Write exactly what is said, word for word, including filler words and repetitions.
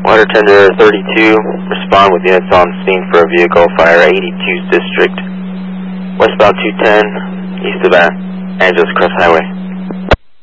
Water Tender thirty-two, respond with units on scene for a vehicle, fire eighty-two District, westbound two ten, east of Angeles Crest Highway.